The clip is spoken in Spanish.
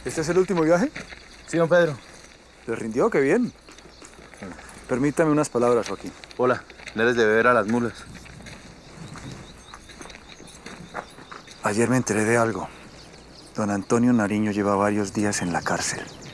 ¿Este es el último viaje? Sí, don Pedro. ¿Le rindió? ¡Qué bien! Permítame unas palabras, Joaquín. Hola, le des de beber a las mulas. Ayer me enteré de algo. Don Antonio Nariño lleva varios días en la cárcel.